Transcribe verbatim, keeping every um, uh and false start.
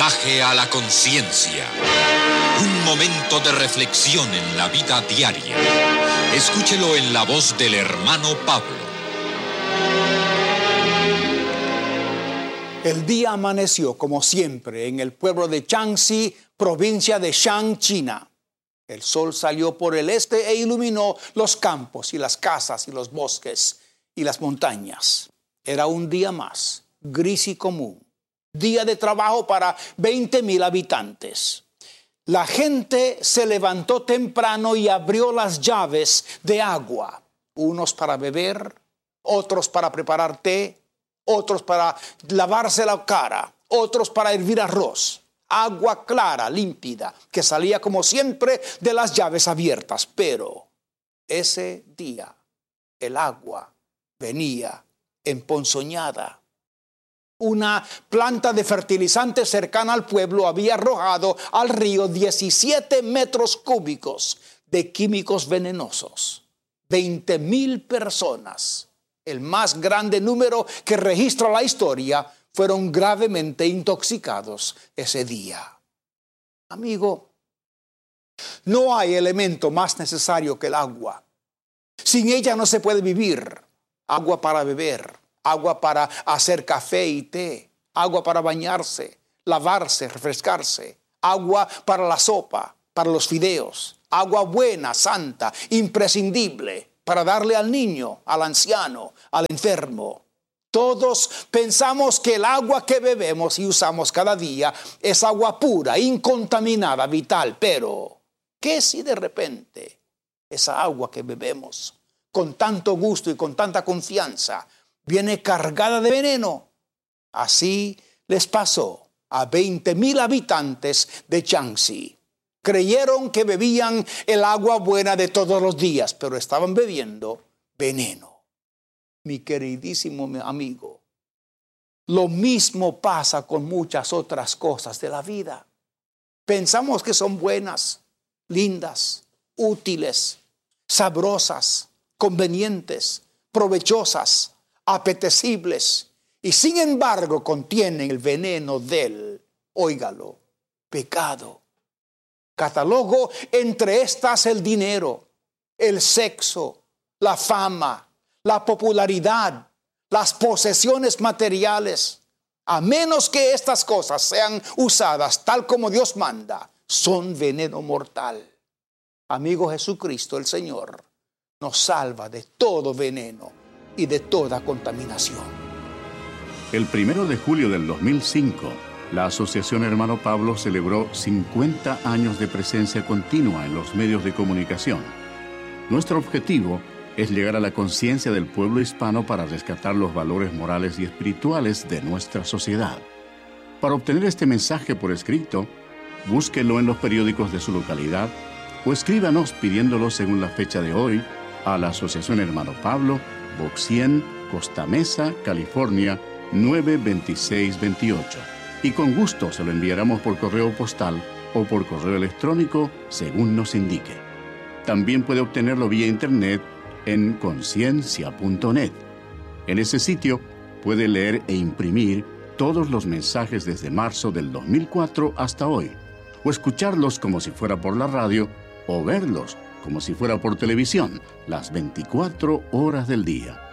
Viaje a la conciencia. Un momento de reflexión en la vida diaria. Escúchelo en la voz del hermano Pablo. El día amaneció, como siempre, en el pueblo de Jiangxi, provincia de Shan, China. El sol salió por el este e iluminó los campos y las casas y los bosques y las montañas. Era un día más, gris y común. Día de trabajo para veinte mil habitantes. La gente se levantó temprano y abrió las llaves de agua. Unos para beber, otros para preparar té, otros para lavarse la cara, otros para hervir arroz. Agua clara, límpida, que salía como siempre de las llaves abiertas. Pero ese día el agua venía emponzoñada. Una planta de fertilizante cercana al pueblo había arrojado al río diecisiete metros cúbicos de químicos venenosos. veinte mil personas, el más grande número que registra la historia, fueron gravemente intoxicados ese día. Amigo, no hay elemento más necesario que el agua. Sin ella no se puede vivir. Agua para beber, agua para hacer café y té, agua para bañarse, lavarse, refrescarse, agua para la sopa, para los fideos, agua buena, santa, imprescindible para darle al niño, al anciano, al enfermo. Todos pensamos que el agua que bebemos y usamos cada día es agua pura, incontaminada, vital. Pero, ¿qué si de repente esa agua que bebemos con tanto gusto y con tanta confianza viene cargada de veneno? Así les pasó a veinte mil habitantes de Jiangxi. Creyeron que bebían el agua buena de todos los días, pero estaban bebiendo veneno. Mi queridísimo amigo, lo mismo pasa con muchas otras cosas de la vida. Pensamos que son buenas, lindas, útiles, sabrosas, convenientes, provechosas, apetecibles, y sin embargo contienen el veneno del, óigalo, pecado. Catalogo entre estas el dinero, el sexo, la fama, la popularidad, las posesiones materiales. A menos que estas cosas sean usadas tal como Dios manda, son veneno mortal. Amigo, Jesucristo el Señor nos salva de todo veneno y de toda contaminación. El primero de julio del dos mil cinco, la Asociación Hermano Pablo celebró cincuenta años de presencia continua en los medios de comunicación. Nuestro objetivo es llegar a la conciencia del pueblo hispano para rescatar los valores morales y espirituales de nuestra sociedad. Para obtener este mensaje por escrito, búsquelo en los periódicos de su localidad o escríbanos pidiéndolo según la fecha de hoy a la Asociación Hermano Pablo, Box cien, Costa Mesa, California, nueve veintiséis veintiocho. Y con gusto se lo enviaremos por correo postal o por correo electrónico según nos indique. También puede obtenerlo vía internet en conciencia punto net. En ese sitio puede leer e imprimir todos los mensajes desde marzo del dos mil cuatro hasta hoy, o escucharlos como si fuera por la radio, o verlos como si fuera por televisión, las veinticuatro horas del día.